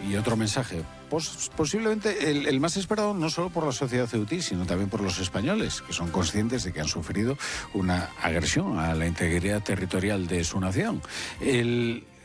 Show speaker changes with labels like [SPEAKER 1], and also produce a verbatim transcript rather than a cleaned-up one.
[SPEAKER 1] y otro mensaje, pues, posiblemente el, el más esperado no solo por la sociedad ceutí, sino también por los españoles, que son conscientes de que han sufrido una agresión a la integridad territorial de su nación. El,